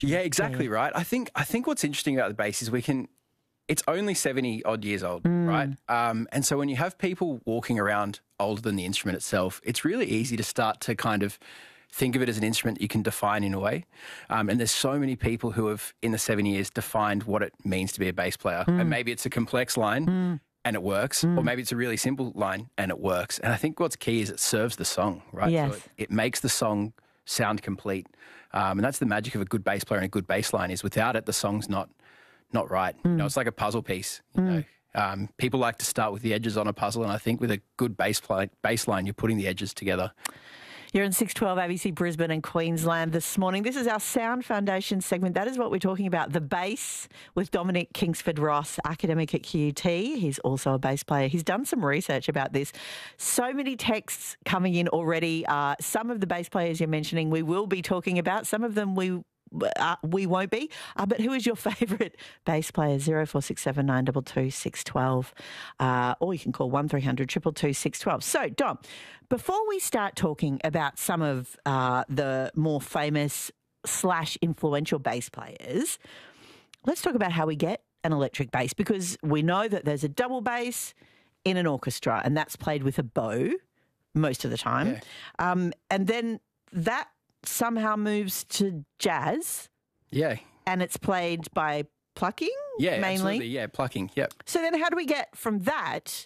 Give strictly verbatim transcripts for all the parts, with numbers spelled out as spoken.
Yeah, exactly right. I think I think what's interesting about the bass is we can. It's only seventy odd years old, mm. right? Um, and so when you have people walking around older than the instrument itself, it's really easy to start to kind of think of it as an instrument that you can define in a way. Um, and there's so many people who have, in the seventy years, defined what it means to be a bass player. Mm. And maybe it's a complex line mm. and it works, mm. or maybe it's a really simple line and it works. And I think what's key is it serves the song, right? Yes. So it, it makes the song sound complete. Um, and that's the magic of a good bass player and a good bass line is without it, the song's not not right. Mm. You know, it's like a puzzle piece. You mm. know, um, people like to start with the edges on a puzzle, and I think with a good bass, play, bass line, you're putting the edges together. You're in six twelve A B C Brisbane and Queensland this morning. This is our Sound Foundation segment. That is what we're talking about, the bass, with Dominic Kingsford-Ross, academic at Q U T. He's also a bass player. He's done some research about this. So many texts coming in already. Uh, some of the bass players you're mentioning we will be talking about. Some of them we Uh, we won't be. Uh, but who is your favourite bass player? zero four six seven nine two two six one two. Uh, or you can call one three hundred two two two six one two. So, Dom, before we start talking about some of uh, the more famous slash influential bass players, let's talk about how we get an electric bass, because we know that there's a double bass in an orchestra and that's played with a bow most of the time. Yeah. Um, and then that somehow moves to jazz. Yeah. And it's played by plucking, yeah, mainly. Absolutely. Yeah, plucking, yep. So then how do we get from that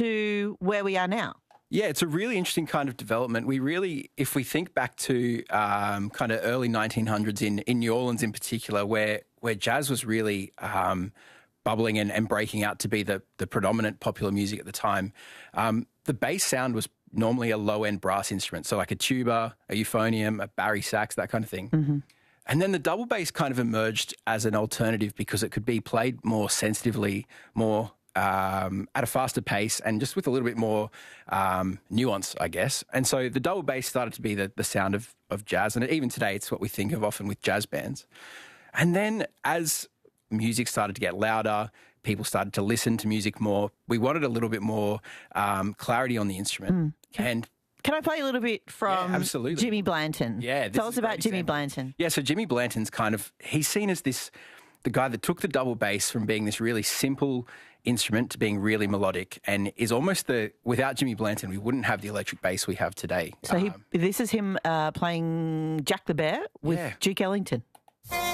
to where we are now? Yeah, it's a really interesting kind of development. We really, if we think back to um, kind of early nineteen hundreds in, in New Orleans in particular, where where jazz was really um, bubbling and, and breaking out to be the, the predominant popular music at the time, um, the bass sound was normally a low-end brass instrument, so like a tuba, a euphonium, a bari sax, that kind of thing. Mm-hmm. And then the double bass kind of emerged as an alternative because it could be played more sensitively, more um, at a faster pace, and just with a little bit more um, nuance, I guess. And so the double bass started to be the, the sound of, of jazz, and even today it's what we think of often with jazz bands. And then as music started to get louder, people started to listen to music more. We wanted a little bit more um, clarity on the instrument. Mm. And can I play a little bit from yeah, absolutely. Jimmy Blanton? Yeah. Tell us about Jimmy example. Blanton. Yeah, so Jimmy Blanton's kind of, he's seen as this, the guy that took the double bass from being this really simple instrument to being really melodic, and is almost the, without Jimmy Blanton, we wouldn't have the electric bass we have today. So um, he, this is him uh, playing Jack the Bear with yeah. Duke Ellington.